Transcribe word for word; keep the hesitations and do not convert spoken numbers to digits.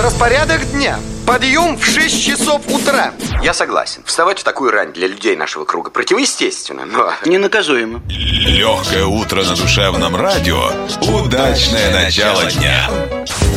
Распорядок дня. Подъем в шесть часов утра. Я согласен. Вставать в такую рань для людей нашего круга противоестественно, но ненаказуемо. Легкое утро на душевном радио. Удачное начало дня.